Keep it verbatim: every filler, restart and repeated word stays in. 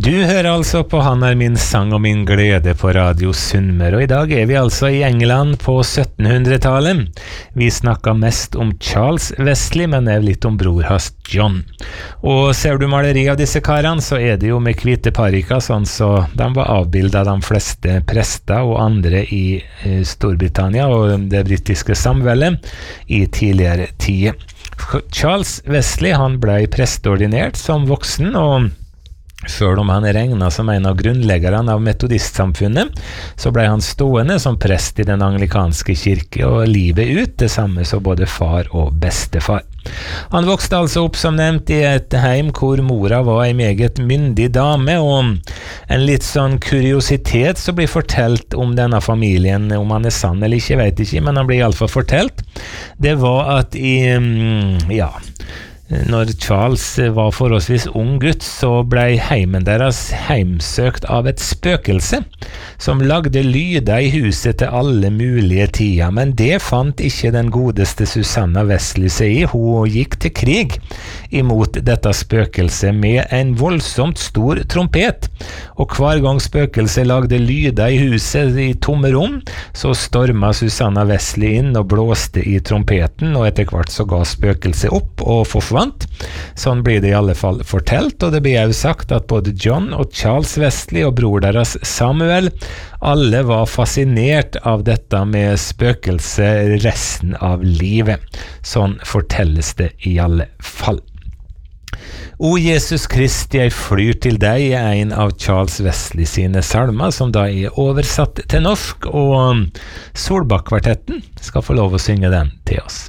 Du hører altså på Han er min sang og min glede på Radio Sunnmøre, og i dag er vi altså i England på syttenhundretallet. Vi snakket mest om Charles Wesley, men er litt om bror hans John. Og ser du maleri av disse karene, så er det jo med hvite parikker, sånn så de var avbildet av de fleste prester og andre i eh, Storbritannia og det britiske samveldet i tidligere tider. Charles Wesley, han ble presteordinert som voksen, og selv om han er regnet som en av grunnleggerne av metodistsamfunnet, så ble han stående som prest i den anglikanske kirke og livet ut, det samme som både far og bestefar. Han vokste altså opp som nevnt i et heim hvor mora var en meget myndig dame, og en litt sånn kuriositet som blir fortalt om denne familien, om han er sann eller ikke, vet ikke, men han blir i alle fall fortalt. Det var at i, ja... Når Charles var forholdsvis ung gutt, så ble heimen deres heimsøkt av et spøkelse som lagde lyder i huset til alle mulige tider, men det fant ikke den godeste Susanna Wesley seg i. Hun gikk til krig imot dette spøkelset med en voldsomt stor trompet, og hver gang spøkelset lagde lyder i huset i tomme rom, så stormet Susanna Wesley inn og blåste i trompeten, og etter hvert så ga spøkelset opp og forsvant. Sånn blir det i alle fall fortalt, og det blir jo sagt at både John og Charles Wesley og bror deres Samuel, alle var fascinert av dette med spøkelse resten av livet. Sånn fortelles det i alle fall. O Jesus Kristi, jeg flyr til deg er en av Charles Wesley sine salmer, som da er oversatt til norsk, og Solbakkvartetten skal få lov å synge den til oss.